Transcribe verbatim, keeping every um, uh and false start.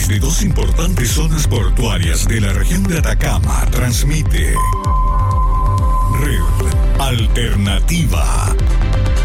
desde dos importantes zonas portuarias de la región de Atacama, transmite Red Alternativa.